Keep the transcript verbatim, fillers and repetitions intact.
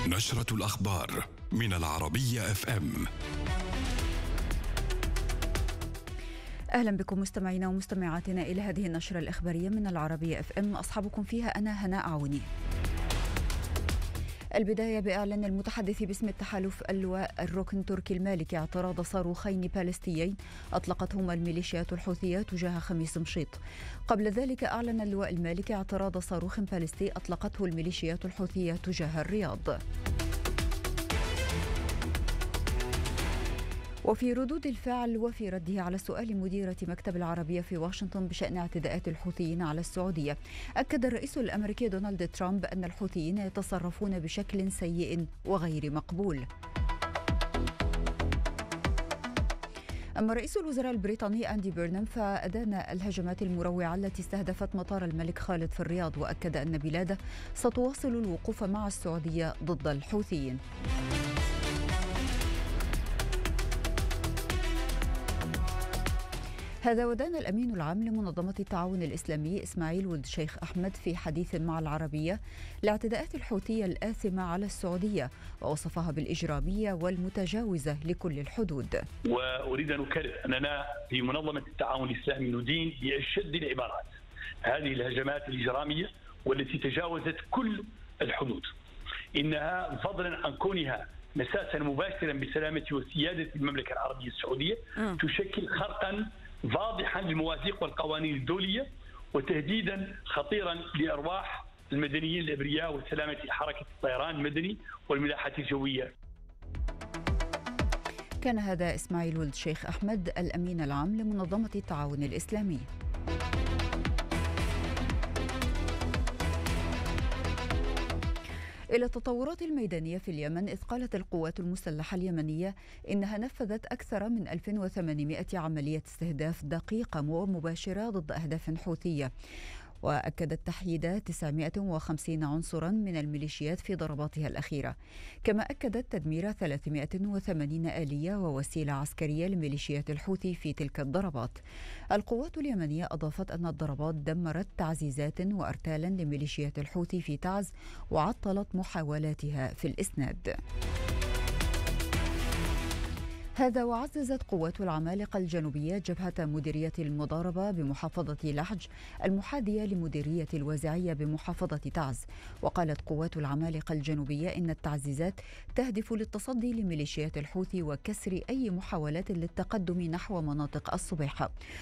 نشرة الأخبار من العربية اف ام. أهلا بكم مستمعينا ومستمعاتنا إلى هذه النشرة الإخبارية من العربية اف ام. أصحابكم فيها أنا هناء عوني. البداية بإعلان المتحدث باسم التحالف اللواء الركن تركي المالكي اعتراض صاروخين باليستيين أطلقتهما الميليشيات الحوثية تجاه خميس مشيط. قبل ذلك أعلن اللواء المالكي اعتراض صاروخ باليستي أطلقته الميليشيات الحوثية تجاه الرياض. وفي ردود الفعل وفي رده على سؤال مديرة مكتب العربية في واشنطن بشأن اعتداءات الحوثيين على السعودية، أكد الرئيس الأمريكي دونالد ترامب أن الحوثيين يتصرفون بشكل سيء وغير مقبول. أما رئيس الوزراء البريطاني أندي بيرنام فأدان الهجمات المروعة التي استهدفت مطار الملك خالد في الرياض، وأكد أن بلاده ستواصل الوقوف مع السعودية ضد الحوثيين. هذا ودان الأمين العام لمنظمة التعاون الإسلامي إسماعيل ولد شيخ أحمد في حديث مع العربية لاعتداءات الحوثية الآثمة على السعودية، ووصفها بالإجرامية والمتجاوزة لكل الحدود. وأريد أن أكرر أننا في منظمة التعاون الإسلامي ندين بأشد العبارات هذه الهجمات الإجرامية والتي تجاوزت كل الحدود. إنها فضلا عن كونها مساسا مباشرا بسلامة وسيادة المملكة العربية السعودية م. تشكل خرقا واضحا للمواثيق والقوانين الدولية وتهديدا خطيرا لأرواح المدنيين الأبرياء وسلامة حركة الطيران المدني والملاحة الجوية. كان هذا إسماعيل ولد شيخ أحمد الأمين العام لمنظمة التعاون الإسلامي. إلى التطورات الميدانية في اليمن، إذ قالت القوات المسلحة اليمنية إنها نفذت أكثر من ألف وثمانمائة عملية استهداف دقيقة ومباشرة ضد أهداف حوثية، وأكدت تحييد تسعمائة وخمسين عنصرا من الميليشيات في ضرباتها الأخيرة. كما أكدت تدمير ثلاثمائة وثمانين آلية ووسيلة عسكرية لميليشيات الحوثي في تلك الضربات. القوات اليمنية أضافت أن الضربات دمرت تعزيزات وأرتالا لميليشيات الحوثي في تعز وعطلت محاولاتها في الإسناد. هذا وعززت قوات العمالقة الجنوبية جبهة مديرية المضاربة بمحافظة لحج المحاذية لمديرية الوازعية بمحافظة تعز. وقالت قوات العمالقة الجنوبية إن التعزيزات تهدف للتصدي لميليشيات الحوثي وكسر أي محاولات للتقدم نحو مناطق الصبيحة.